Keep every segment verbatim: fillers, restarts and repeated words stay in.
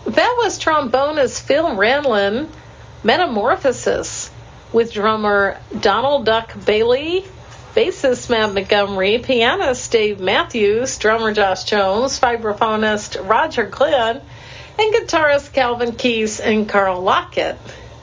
That was trombonist Phil Ranlin, Metamorphosis, with drummer Donald Duck Bailey, bassist Matt Montgomery, pianist Dave Matthews, drummer Josh Jones, vibraphonist Roger Glenn, and guitarist Calvin Keys and Carl Lockett.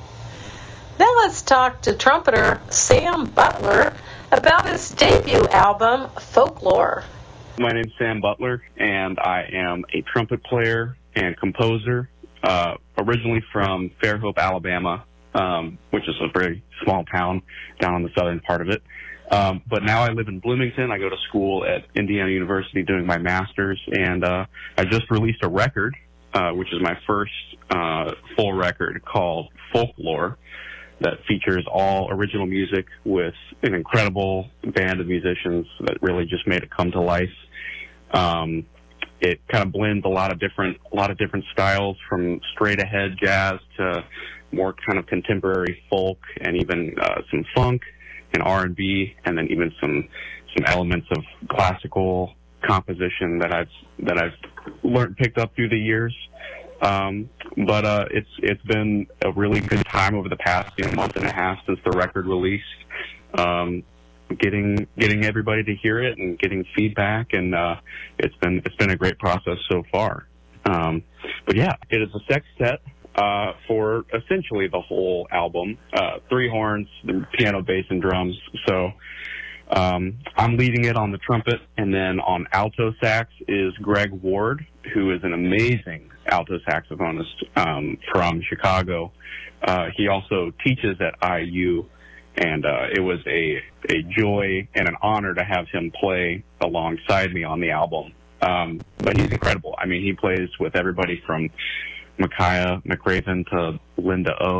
Now let's talk to trumpeter Sam Butler about his debut album, Folklore. My name's Sam Butler, and I am a trumpet player and composer, uh, originally from Fairhope, Alabama, um, which is a very small town down on the southern part of it. Um, but now I live in Bloomington. I go to school at Indiana University doing my master's, and uh, I just released a record, uh, which is my first uh, full record called Folklore, that features all original music with an incredible band of musicians that really just made it come to life. Um, it kind of blends a lot of different, a lot of different styles, from straight ahead jazz to more kind of contemporary folk, and even uh, some funk and R and B, and then even some some elements of classical composition that I've that I've learned picked up through the years. Um, but uh, it's it's been a really good time over the past you know, month and a half since the record released. Um, getting getting everybody to hear it and getting feedback, and uh, it's been it's been a great process so far. Um, but yeah, it is a sextet uh, for essentially the whole album. Uh, three horns, the piano, bass, and drums. So um, I'm leading it on the trumpet, and then on alto sax is Greg Ward, who is an amazing alto saxophonist um, from Chicago. Uh, he also teaches at I U. And uh, it was a, a joy and an honor to have him play alongside me on the album. Um, but he's incredible. I mean, he plays with everybody from Micaiah McRaven to Linda O.